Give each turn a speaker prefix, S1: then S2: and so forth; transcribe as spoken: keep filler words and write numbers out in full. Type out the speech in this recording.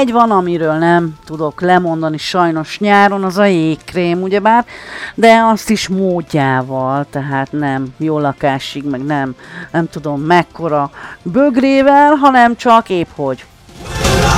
S1: egy van, amiről nem tudok lemondani sajnos nyáron, az a jégkrém, ugyebár, de azt is módjával, tehát nem jó lakásig, meg nem, nem tudom mekkora bögrével, hanem csak épp hogy.